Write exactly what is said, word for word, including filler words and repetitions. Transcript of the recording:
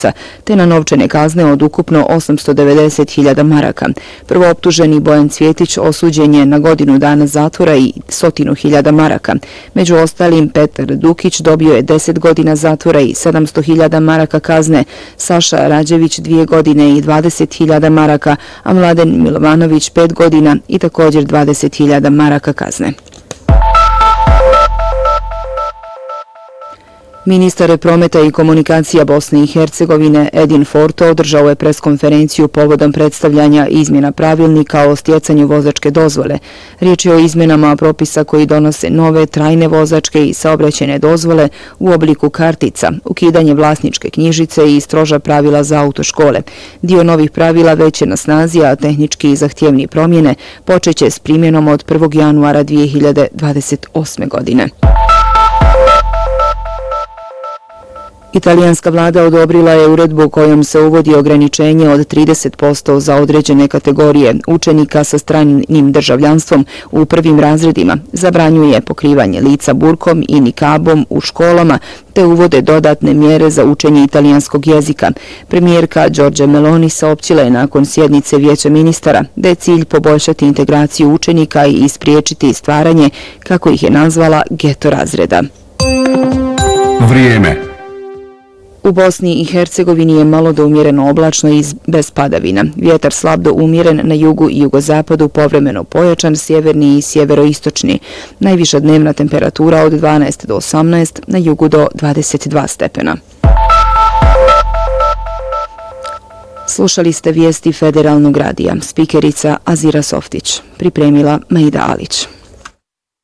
te na novčane kazne od ukupno osamsto devedeset hiljada maraka. Prvooptuženi Bojan Cvjetić osuđen je na godinu dana zatvora i stotinu hiljada maraka. Među ostalim, Petar Dukić dobio je deset godina zatvora i sedamsto hiljada maraka kazne, Saša Rađević dvije godine i dvadeset hiljada maraka, a Mladen Milovanović pet godina i također dvadeset hiljada maraka kazne. Ministar prometa i komunikacija Bosne i Hercegovine Edin Forto održao je preskonferenciju povodom predstavljanja izmjena pravilnika o stjecanju vozačke dozvole. Riječ je o izmjenama propisa koji donose nove trajne vozačke i saobraćajne dozvole u obliku kartica, ukidanje vlasničke knjižice i stroža pravila za autoškole. Dio novih pravila već je na snazi, a tehnički zahtjevni promjene počeće s primjenom od prvog januara dvije hiljade dvadeset osme. godine. Italijanska vlada odobrila je uredbu kojom se uvodi ograničenje od trideset posto za određene kategorije učenika sa stranim državljanstvom u prvim razredima, zabranjuje pokrivanje lica burkom i nikabom u školama, te uvode dodatne mjere za učenje italijanskog jezika. Premijerka Giorgia Meloni saopćila je nakon sjednice Vijeća ministara da je cilj poboljšati integraciju učenika i ispriječiti stvaranje, kako ih je nazvala, geto razreda. Vrijeme. U Bosni i Hercegovini je malo do umjereno oblačno i bez padavina. Vjetar slab do umjeren na jugu i jugozapadu, povremeno pojačan, sjeverni i sjeveroistočni. Najviša dnevna temperatura od dvanaest do osamnaest, na jugu do dvadeset dva stepena. Slušali ste vijesti Federalnog radija. Spikerica Azira Softić. Pripremila Maida Alić.